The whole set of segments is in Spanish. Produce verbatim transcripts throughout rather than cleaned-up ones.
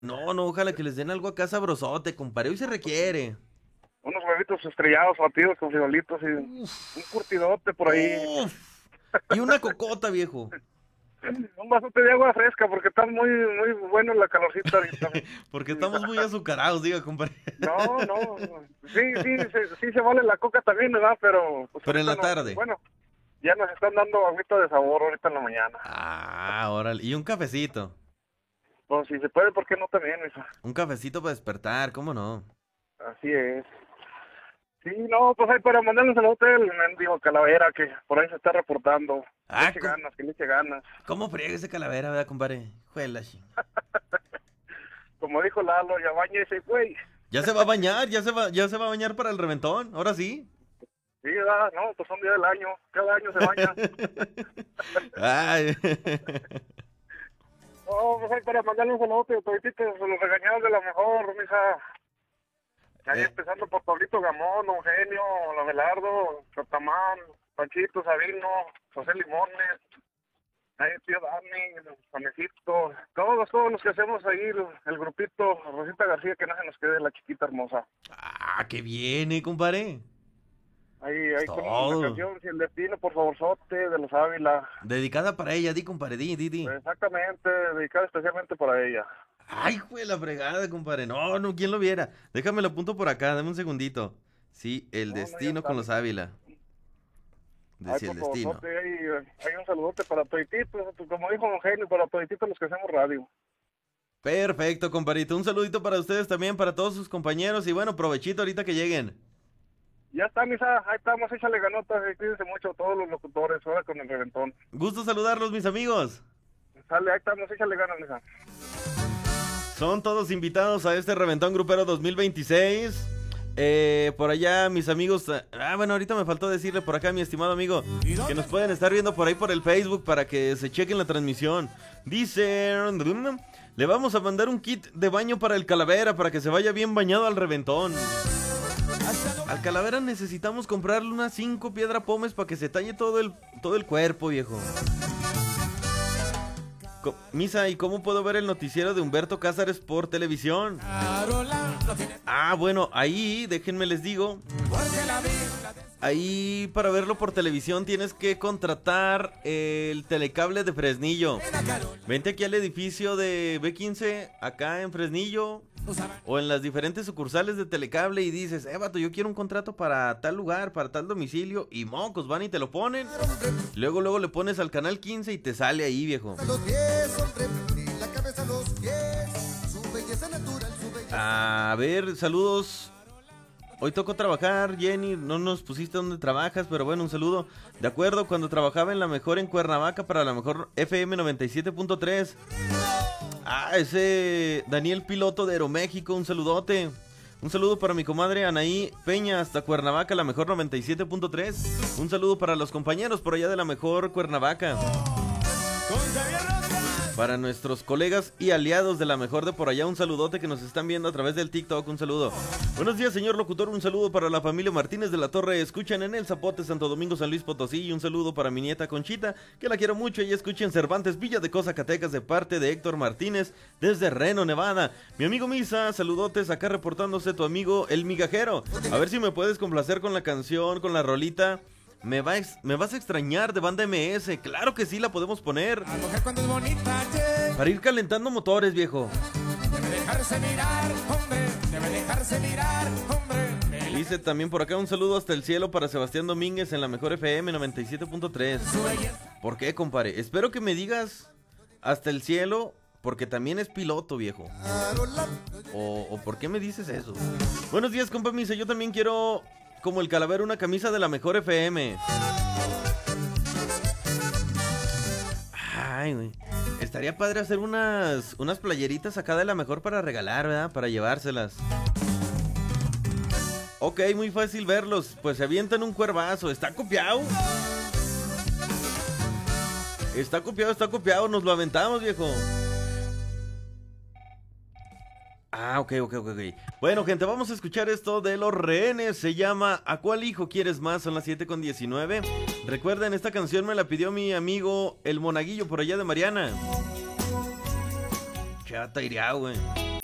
No, no, ojalá que les den algo acá sabrosote, compadre. Hoy se requiere. Unos huevitos estrellados, batidos con frijolitos y un Uf, curtidote por ahí. uf. Y una cocota, viejo. Un vasote de agua fresca porque está muy, muy bueno la calorcita ahorita. Porque estamos muy azucarados, diga, compadre. No, no, no. Sí, sí, se- sí se vale la coca también, ¿verdad? Pero pues Pero en ahorita la no, tarde. bueno, ya nos están dando agüita de sabor ahorita en la mañana. Ah, órale. Y un cafecito. Pues si se puede, ¿por qué no también, mija? Un cafecito para despertar, ¿cómo no? Así es. Sí, no, pues ahí para mandarles al hotel, mendigo Calavera, que por ahí se está reportando. Le Ah, eche ¿cómo, ganas, que le eche ganas. cómo friega ese calavera, verdad, compadre? Juela, chi. Como dijo Lalo, ya bañe ese güey. Ya se va a bañar, ya se va, ya se va a bañar para el reventón, ahora sí. Sí, ¿verdad? No, pues son días del año, cada año se baña. Ay. No, pues ahí para mandarles al hotel, todititos los regañados de la mejor, mija. Ahí Eh, empezando por Pablito Gamón, Eugenio, Abelardo, Chotamán, Panchito, Sabino, José Limones, ahí tío Dani, Juanecito, todos, todos los que hacemos ahí, el, el grupito, Rosita García, que no se nos quede la chiquita hermosa. ah, qué viene, compadre. Ahí, Es ahí con la todo. canción Si el destino, por favor, sote, de los Ávila. Dedicada para ella, di, compadre, di, di, di. Exactamente, dedicada especialmente para ella. Ay, jue la fregada, compadre. No, no, ¿quién lo viera? Déjame lo apunto por acá, dame un segundito. Sí, el No, no, ya destino está, con los mija. Ávila. Ay, Decía el por favor, destino. sote, ahí, hay un saludote para todititos, como dijo Eugenio, para todititos los que hacemos radio. Perfecto, compadrito. Un saludito para ustedes también, para todos sus compañeros. Y bueno, provechito ahorita que lleguen. Ya está, misa, ahí estamos, échale ganotas, y cuídense mucho todos los locutores, ahora con el reventón. Gusto saludarlos, mis amigos. Sale, ahí estamos, échale ganas, misa. Son todos invitados a este Reventón Grupero dos mil veintiséis. Eh, por allá, mis amigos. Ah, bueno, ahorita me faltó decirle por acá, mi estimado amigo, que nos pueden estar viendo por ahí por el Facebook para que se chequen la transmisión. Dice: le vamos a mandar un kit de baño para el Calavera para que se vaya bien bañado al Reventón. Al Calavera necesitamos comprarle unas cinco piedra pomes para que se talle todo el, todo el cuerpo, viejo. Co- Misa, ¿y cómo puedo ver el noticiero de Humberto Cázares por televisión? Ah, bueno, ahí, déjenme les digo. Ahí para verlo por televisión tienes que contratar el telecable de Fresnillo. Vente aquí al edificio de B quince, acá en Fresnillo, o en las diferentes sucursales de telecable y dices, eh, vato, yo quiero un contrato para tal lugar, para tal domicilio, y mocos, van y te lo ponen. Luego, luego le pones al canal quince y te sale ahí, viejo. A ver, saludos. Hoy tocó trabajar, Jenny, no nos pusiste dónde trabajas, pero bueno, un saludo. De acuerdo, cuando trabajaba en la mejor en Cuernavaca para la mejor F M noventa y siete punto tres. Ah, ese Daniel Piloto de Aeroméxico, un saludote. Un saludo para mi comadre Anaí Peña hasta Cuernavaca, la mejor noventa y siete punto tres. Un saludo para los compañeros por allá de la mejor Cuernavaca. Para nuestros colegas y aliados de la mejor de por allá, un saludote que nos están viendo a través del TikTok, un saludo. Buenos días, señor locutor, un saludo para la familia Martínez de la Torre, escuchan en El Zapote, Santo Domingo, San Luis Potosí, y un saludo para mi nieta Conchita, que la quiero mucho, y escuchen Cervantes, Villa de Zacatecas, de parte de Héctor Martínez, desde Reno, Nevada. Mi amigo Misa, saludotes, acá reportándose tu amigo El Migajero. A ver si me puedes complacer con la canción, con la rolita. Me, va ex- me vas a extrañar de Banda M S. Claro que sí, la podemos poner. La mujer cuando es bonita, che, Para ir calentando motores, viejo. debe dejarse mirar, hombre, debe dejarse mirar, hombre. Dice también por acá un saludo hasta el cielo para Sebastián Domínguez en la mejor F M noventa y siete punto tres. ¿Por qué, compadre? Espero que me digas hasta el cielo, porque también es piloto, viejo. O, o ¿por qué me dices eso? Buenos días, compa Misa. Yo también quiero, como el Calavera, una camisa de la mejor F M. Ay, güey. Estaría padre hacer unas, unas playeritas acá de la mejor para regalar, ¿verdad? Para llevárselas. Ok, muy fácil verlos. Pues se avientan un cuervazo. ¿Está copiado? Está copiado, está copiado. Nos lo aventamos, viejo. Ah, ok, ok, ok, ok. Bueno, gente, vamos a escuchar esto de Los Rehenes. Se llama ¿A cuál hijo quieres más? Son las siete con diecinueve. Recuerden, esta canción me la pidió mi amigo El Monaguillo por allá de Mariana. Chata iría, güey.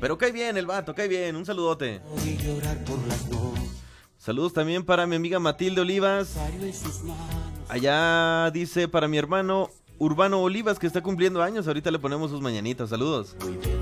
Pero cae bien el vato, cae bien, un saludote. Saludos también para mi amiga Matilde Olivas. Allá dice para mi hermano Urbano Olivas, que está cumpliendo años. Ahorita le ponemos sus mañanitas, saludos.